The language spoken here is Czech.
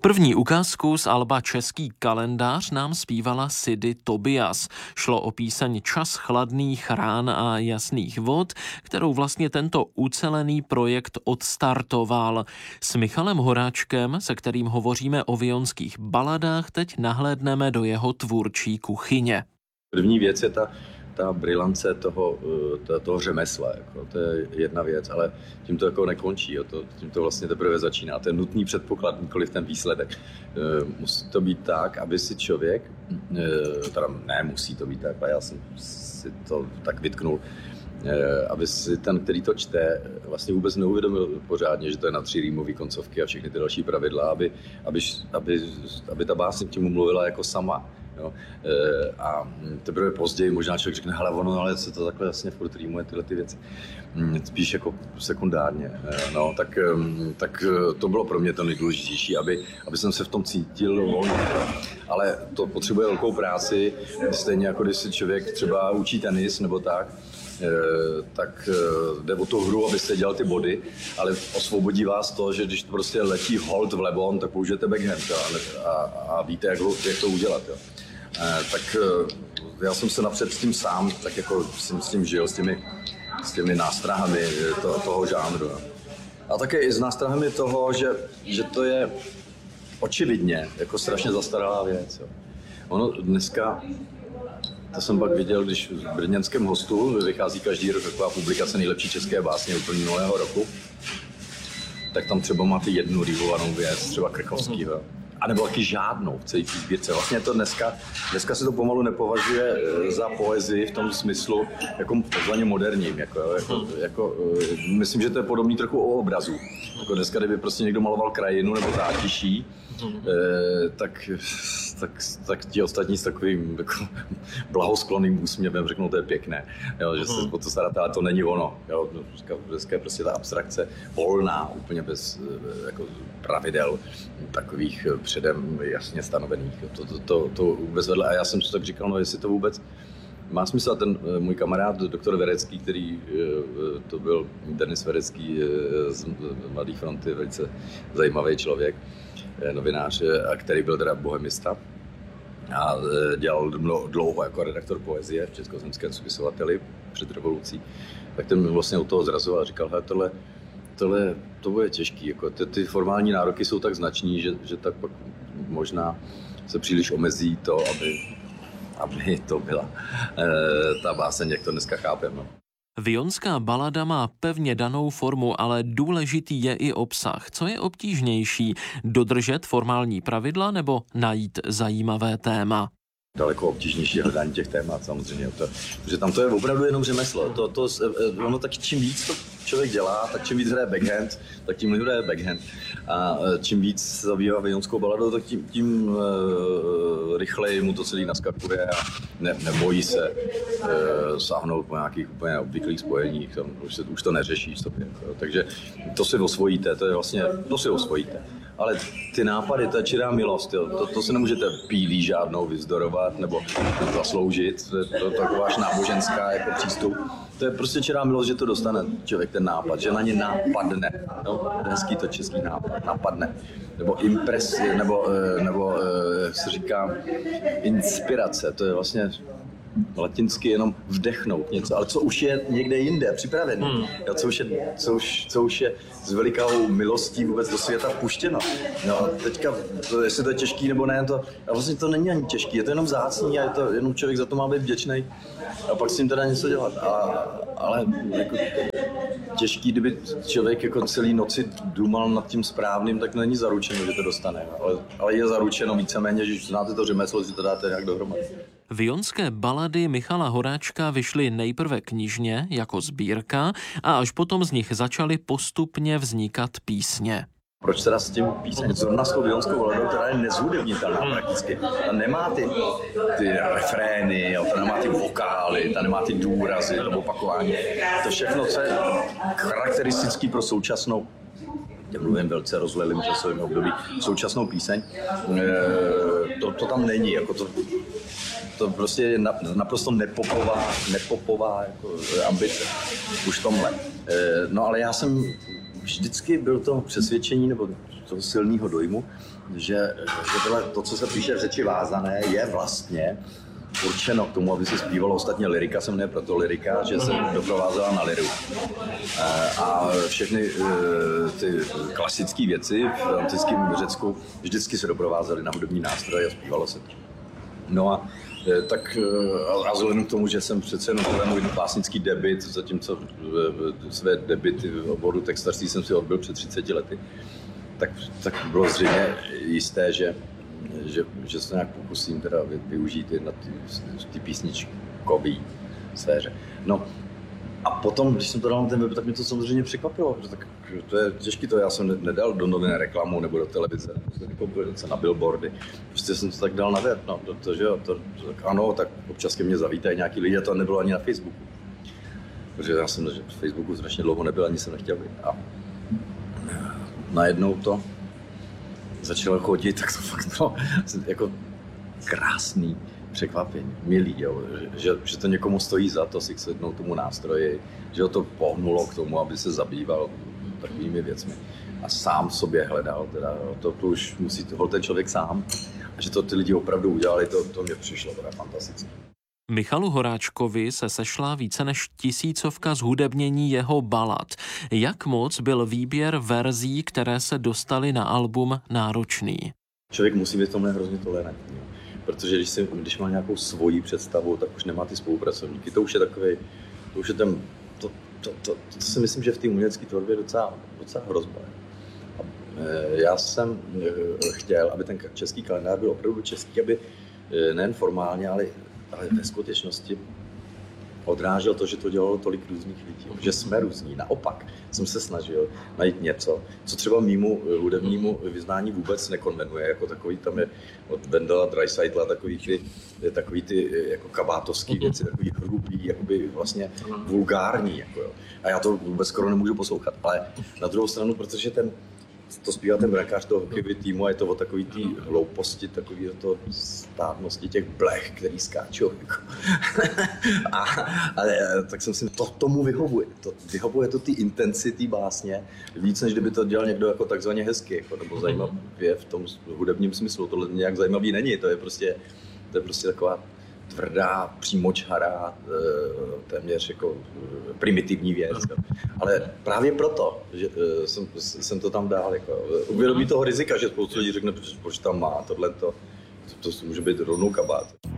První ukázku z alba Český kalendář nám zpívala Sidy Tobias. Šlo o píseň Čas chladných rán a jasných vod, kterou vlastně tento ucelený projekt odstartoval. S Michalem Horáčkem, se kterým hovoříme o vionských baladách, teď nahlédneme do jeho tvůrčí kuchyně. První věc je ta brilance toho řemesla. Jako. To je jedna věc, ale tím to jako nekončí. Jo. Tím to vlastně teprve začíná. To je nutný předpoklad, nikoliv ten výsledek. Musí to být tak, aby si člověk, teda nemusí to být tak, ale já jsem si to tak vytknul, aby si ten, který to čte, vlastně vůbec neuvědomil pořádně, že to je na 3 rýmové koncovky a všechny ty další pravidla, aby ta básně k němu mluvila jako sama. Jo. A teprve později možná člověk řekne, hele, ale se to takhle vlastně furt rýmuje tyhle ty věci. Spíš jako sekundárně. No, tak to bylo pro mě to nejdůležitější, aby jsem se v tom cítil volně. Ale to potřebuje velkou práci, stejně jako když si člověk třeba učí tenis nebo tak jde o tu hru, abyste dělal ty body, ale osvobodí vás to, že když to prostě letí hold vlevo, tak použijete backhand a víte, jak to udělat. Jo. Tak já jsem se napřed s tím sám, tak jako jsem s tím žil, s těmi nástrahami toho žánru. A také i s nástrahami toho, že to je očividně jako strašně zastaralá věc. Jo. Ono dneska, to jsem pak viděl, když v brněnském Hostu vychází každý rok taková publikace nejlepší české básně úplně minulého roku, tak tam třeba máte jednu rýmovanou věc, třeba Krchovskýho. A nebo taky žádnou v celé té sbírce. Vlastně to dneska se to pomalu nepovažuje za poezii v tom smyslu jako takzvaně moderním. Myslím, že to je podobný trochu o obrazu. Jako dneska, kdyby prostě někdo maloval krajinu nebo zátiší, tak ti ostatní s takovým jako blahosklonným úsměvem řeknou, to je pěkné, jo, že se o to staráte, ale to není ono. Jo. Dneska je prostě ta abstrakce volná, úplně bez jako pravidel takových předem jasně stanovených. To vůbec vedle. A já jsem si tak říkal, no jestli to vůbec má smysl. A ten můj kamarád, doktor Verecký, který to byl Denis Verecký z Mladé fronty, velice zajímavý člověk, novinář, a který byl teda bohemista a dělal dlouho jako redaktor poezie v Českozemském spisovateli před revolucí, tak ten vlastně od toho zrazoval a říkal, hele, to bude těžký, jako ty formální nároky jsou tak znační, že tak pak možná se příliš omezí to, aby to byla ta báseň, jak to dneska chápeme. Vionská balada má pevně danou formu, ale důležitý je i obsah. Co je obtížnější? Dodržet formální pravidla nebo najít zajímavé téma? Daleko obtížnější hledání těch témat samozřejmě, protože tam to je opravdu jenom řemeslo. Ono tak čím víc to člověk dělá, tak čím víc hraje backhand, tak tím hraje backhand. A čím víc zabývá vionskou baladou, tak tím rychleji mu to celý naskakuje a nebojí se sáhnout po nějakých úplně obvyklých spojeních, tam už to neřeší sobě. Takže to si osvojíte, to si osvojíte. Ale ty nápady, to je čirá milost, jo. To si nemůžete pílí žádnou vyzdorovat nebo zasloužit, to je taková váš náboženská jako přístup. To je prostě čirá milost, že to dostane člověk ten nápad, že na ně nápadne. No, hezký to český nápad, napadne. Nebo impresi, nebo jak se říká, inspirace, to je vlastně latinsky jenom vdechnout něco, ale co už je někde jinde připravený, co už je s velikou milostí vůbec do světa vpuštěno. No a teďka, jestli to je těžký nebo ne, a vlastně to není ani těžký, je to jenom vzácný a je to jenom člověk za to má být vděčný a pak s tím teda něco dělat. Ale jako těžký, kdyby člověk jako celý noci důmal nad tím správným, tak není zaručeno, že to dostane. Ale je zaručeno víceméně, že znáte to řemeslo, že to dáte nějak dohromady. Vionské balady Michala Horáčka vyšly nejprve knižně jako sbírka a až potom z nich začaly postupně vznikat písně. Proč teda s tím píseň? Zrovna s tou vionskou baladou, která je nezhudebnitelná prakticky. Ta nemá ty refrény, ta nemá ty vokály, ta nemá ty důrazy, to opakování. To všechno, co je charakteristický pro současnou, já mluvím velce rozlehlým časovým období, současnou píseň, to tam není, jako to prostě je naprosto nepopová jako ambice už v tomhle. No ale já jsem vždycky byl to přesvědčení, nebo toho silného dojmu, že to, co se píše v řeči vázané, je vlastně určeno k tomu, aby se zpívalo. Ostatně lyrika se jmenuje proto lyrika, že se doprovázela na liru. A všechny ty klasické věci v antickém Řecku vždycky se doprovázely na hudební nástroje a zpívalo se. No a tak a vzhledem k tomu, že jsem přece jenom můj básnický debut, zatímco své debuty v oboru textařství jsem si odbyl před 30 lety, tak bylo zřejmě jisté, že se nějak pokusím teda využít na ty písničkové sféře. No a potom, když jsem to dal na ten web, tak mě to samozřejmě překvapilo, protože tak to je těžké, to já jsem nedal do novin reklamu nebo do televize, nebo na billboardy, prostě jsem to tak dal na web, no, tak ano, tak občas ke mně zavítají nějaký lidi a to nebylo ani na Facebooku, protože já jsem na Facebooku strašně dlouho nebyl, ani jsem nechtěl být a najednou to začalo chodit, tak to fakt bylo jako krásný překvapení, milý, jo, že to někomu stojí za to si k sednout tomu nástroji, že ho to pohnulo k tomu, aby se zabýval takovými věcmi a sám sobě hledal, teda, to už musí ten člověk sám a že to ty lidi opravdu udělali, to mě přišlo teda fantastické. Michalu Horáčkovi se sešla více než 1000 zhudebnění jeho balad. Jak moc byl výběr verzí, které se dostaly na album, náročný? Člověk musí být v tomhle hrozně tolerantní, protože když má nějakou svoji představu, tak už nemá ty spolupracovníky. To už je takovej, to už je ten, to si myslím, že v té umělecké tvorbě je docela hrozba. Já jsem chtěl, aby ten český kalendář byl opravdu český, aby nejen formálně, ale ve skutečnosti odrážel to, že to dělalo tolik různých lidí, že jsme různí. Naopak jsem se snažil najít něco, co třeba mému hudebnímu vyznání vůbec nekonvenuje, jako takový tam je od Vendela, Dreisaitla, takový ty jako kabátovský věci, takový hrubý, jakoby vlastně vulgární. Jako jo. A já to vůbec skoro nemůžu poslouchat, ale na druhou stranu, protože to zpívá ten brankář toho hokejového týmu a je to o takový té hlouposti, takový to státnosti těch blech, který skáčou. Jako. Tak jsem si tomu vyhovuje. Vyhovuje to ty intensity básně víc, než kdyby to dělal někdo jako takzvaně hezky, jako, nebo zajímavě v tom hudebním smyslu. Tohle nějak zajímavý není, to je prostě taková tvrdá, přímočará, téměř jako primitivní věc. Ale právě proto, že jsem to tam dál. Jako, uvědomí toho rizika, že spoustu lidí řekne, proč tam má tohleto, to může být rovnou kabát.